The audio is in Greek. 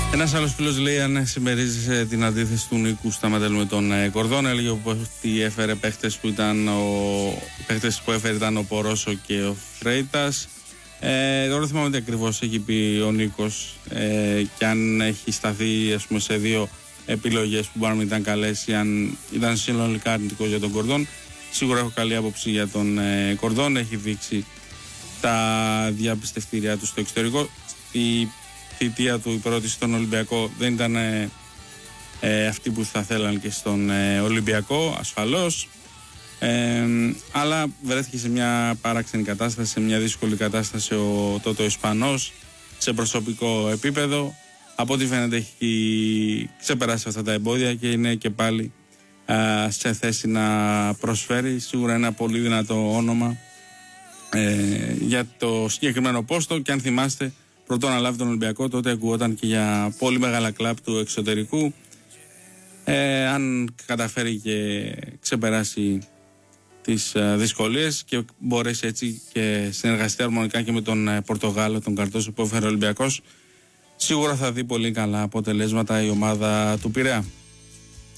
Ένας άλλος φίλος λέει αν συμμερίζεσαι την αντίθεση του Νίκου στα μαντέλ με τον Κορδόν. Έλεγε ότι έφερε παίχτες που έφερε ο Πορόσο και ο Φρέιτας. Τώρα θυμάμαι τι ακριβώς έχει πει ο Νίκος και αν έχει σταθεί ας πούμε, σε δύο επιλογές που μπορεί να μην ήταν καλές ή αν ήταν συνολικά αρνητικός για τον Κορδόν. Σίγουρα έχω καλή άποψη για τον Κορδόν. Έχει δείξει τα διαπιστευτήριά του στο εξωτερικό. Η θητεία του, η πρώτη στον Ολυμπιακό, δεν ήταν αυτή που θα θέλαν και στον Ολυμπιακό, ασφαλώς. Αλλά βρέθηκε σε μια παράξενη κατάσταση, σε μια δύσκολη κατάσταση ο τότε ο Ισπανός, σε προσωπικό επίπεδο. Από ό,τι φαίνεται έχει ξεπεράσει αυτά τα εμπόδια και είναι και πάλι σε θέση να προσφέρει. Σίγουρα ένα πολύ δυνατό όνομα για το συγκεκριμένο πόστο. Και αν θυμάστε, πρωτό να λάβει τον Ολυμπιακό, τότε ακουγόταν και για πολύ μεγάλα κλαμπ του εξωτερικού. Αν καταφέρει και ξεπεράσει τις δυσκολίες και μπορέσει έτσι και συνεργαστεί αρμονικά και με τον Πορτογάλο, τον Καρτόζο που έφερε ο Ολυμπιακός, σίγουρα θα δει πολύ καλά αποτελέσματα η ομάδα του Πειραιά.